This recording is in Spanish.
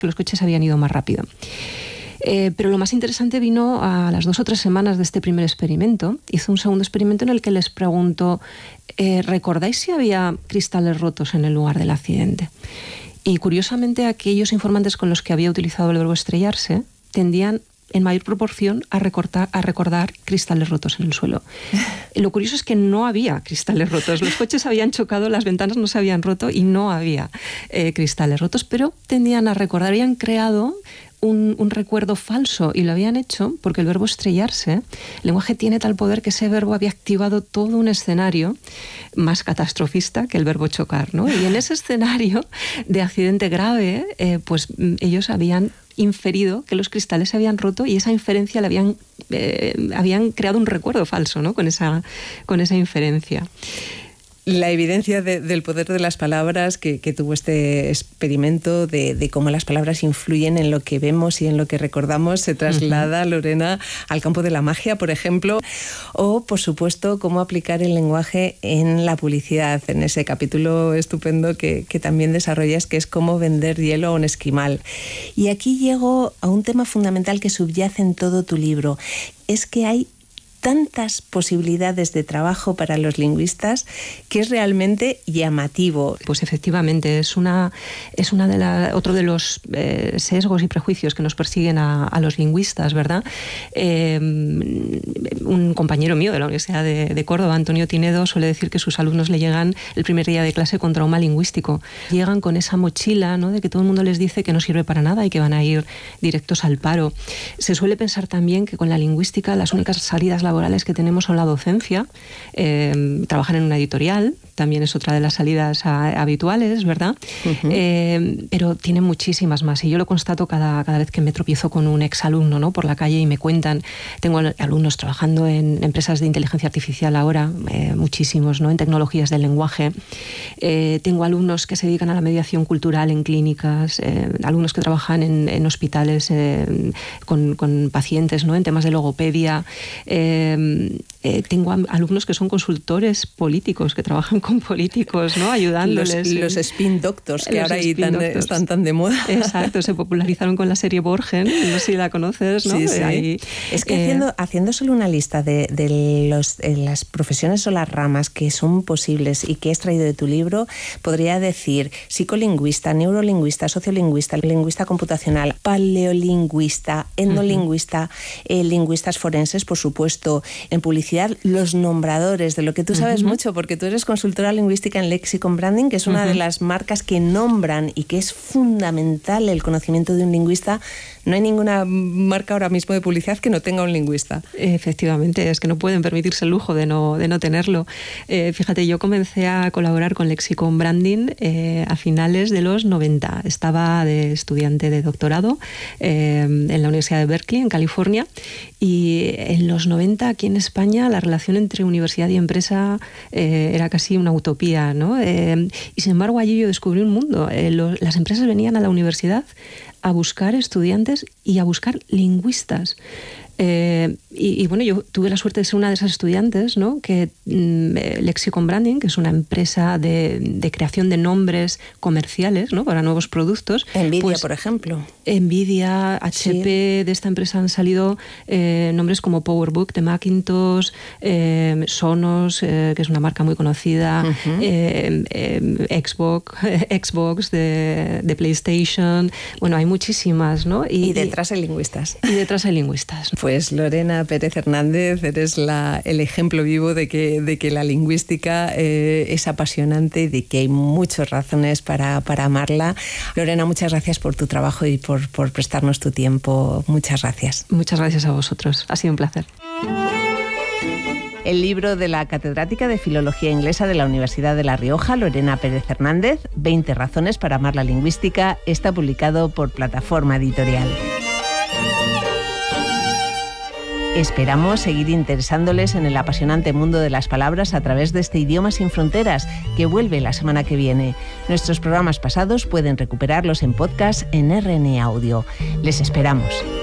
que los coches habían ido más rápido. Pero lo más interesante vino a las 2 o 3 semanas de este primer experimento. Hizo un segundo experimento en el que les preguntó, ¿recordáis si había cristales rotos en el lugar del accidente? Y curiosamente aquellos informantes con los que había utilizado el verbo estrellarse tendían en mayor proporción a recordar cristales rotos en el suelo. Lo curioso es que no había cristales rotos. Los coches habían chocado, las ventanas no se habían roto y no había cristales rotos, pero tendían a recordar, habían creado un recuerdo falso y lo habían hecho porque el verbo estrellarse, el lenguaje tiene tal poder que ese verbo había activado todo un escenario más catastrofista que el verbo chocar, ¿no? Y en ese escenario de accidente grave, pues ellos habían inferido que los cristales se habían roto y esa inferencia habían creado un recuerdo falso, ¿no? Con esa inferencia. La evidencia del poder de las palabras que tuvo este experimento de cómo las palabras influyen en lo que vemos y en lo que recordamos se traslada, Lorena, al campo de la magia, por ejemplo, o, por supuesto, cómo aplicar el lenguaje en la publicidad, en ese capítulo estupendo que también desarrollas, que es cómo vender hielo a un esquimal. Y aquí llego a un tema fundamental que subyace en todo tu libro, es que hay tantas posibilidades de trabajo para los lingüistas que es realmente llamativo. Pues efectivamente, es otro de los sesgos y prejuicios que nos persiguen a los lingüistas, ¿verdad? Un compañero mío de la Universidad de Córdoba, Antonio Tinedo, suele decir que sus alumnos le llegan el primer día de clase con trauma lingüístico. Llegan con esa mochila, ¿no?, de que todo el mundo les dice que no sirve para nada y que van a ir directos al paro. Se suele pensar también que con la lingüística las únicas salidas laborales que tenemos son la docencia, trabajar en una editorial, también es otra de las salidas habituales, ¿verdad? Pero tiene muchísimas más y yo lo constato cada vez que me tropiezo con un exalumno, ¿no?, por la calle y me cuentan. Tengo alumnos trabajando en empresas de inteligencia artificial ahora, muchísimos, ¿no?, en tecnologías del lenguaje. Tengo alumnos que se dedican a la mediación cultural en clínicas, alumnos que trabajan en hospitales con pacientes, ¿no?, en temas de logopedia. Tengo alumnos que son consultores políticos, que trabajan con políticos, ¿no?, ayudándoles. Los spin doctors, que ahora están tan de moda. Exacto, se popularizaron con la serie Borgen, no sé si la conoces, ¿no? Sí, sí. Ahí, es que haciendo solo una lista de las profesiones o las ramas que son posibles y que he extraído de tu libro, podría decir psicolingüista, neurolingüista, sociolingüista, lingüista computacional, paleolingüista, etnolingüista, lingüistas forenses, por supuesto, en publicidad, los nombradores, de lo que tú sabes mucho, porque tú eres consultora lingüística en Lexicon Branding, que es una de las marcas que nombran y que es fundamental el conocimiento de un lingüista. No hay ninguna marca ahora mismo de publicidad que no tenga un lingüista. Efectivamente, es que no pueden permitirse el lujo de no tenerlo. Fíjate, yo comencé a colaborar con Lexicon Branding a finales de los 90. Estaba de estudiante de doctorado en la Universidad de Berkeley, en California, y en los 90 aquí en España la relación entre universidad y empresa era casi una utopía, ¿no? Y sin embargo allí yo descubrí un mundo. Las empresas venían a la universidad a buscar estudiantes y a buscar lingüistas. Y bueno, yo tuve la suerte de ser una de esas estudiantes, ¿no?, que Lexicon Branding, que es una empresa de creación de nombres comerciales, ¿no?, para nuevos productos. Nvidia, pues, por ejemplo. Nvidia, HP, sí. De esta empresa han salido nombres como PowerBook de Macintosh, Sonos, que es una marca muy conocida, Xbox de PlayStation. Bueno, hay muchísimas, ¿no? Y detrás hay lingüistas. Y detrás hay lingüistas. Pues Lorena Pérez Hernández, eres el ejemplo vivo de que la lingüística es apasionante y de que hay muchas razones para amarla. Lorena, muchas gracias por tu trabajo y por prestarnos tu tiempo. Muchas gracias. Muchas gracias a vosotros. Ha sido un placer. El libro de la catedrática de Filología Inglesa de la Universidad de La Rioja, Lorena Pérez Hernández, 20 razones para amar la lingüística, está publicado por Plataforma Editorial. Esperamos seguir interesándoles en el apasionante mundo de las palabras a través de este Idioma sin Fronteras, que vuelve la semana que viene. Nuestros programas pasados pueden recuperarlos en podcast en RN Audio. Les esperamos.